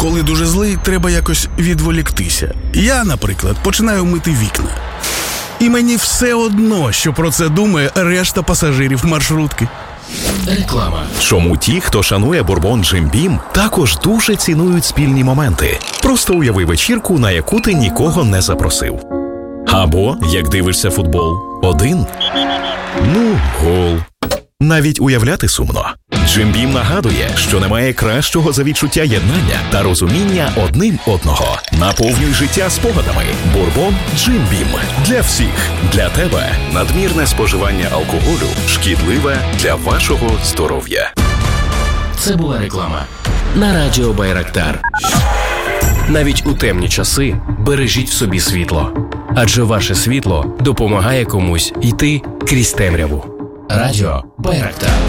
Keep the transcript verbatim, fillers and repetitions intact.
Коли дуже злий, треба якось відволіктися. Я, наприклад, починаю мити вікна. І мені все одно, що про це думає решта пасажирів маршрутки. Реклама. Чому ті, хто шанує бурбон Jim Beam, також дуже цінують спільні моменти. Просто уяви вечірку, на яку ти нікого не запросив. Або, як дивишся футбол, один. Ну, гол. Навіть уявляти сумно. Jim Beam нагадує, що немає кращого за відчуття єднання та розуміння одним одного. Наповнюй життя спогадами. Бурбон Jim Beam. Для всіх. Для тебе. Надмірне споживання алкоголю шкідливе для вашого здоров'я. Це була реклама на радіо Байрактар. Навіть у темні часи бережіть в собі світло. Адже ваше світло допомагає комусь йти крізь темряву. Радіо Байрактар.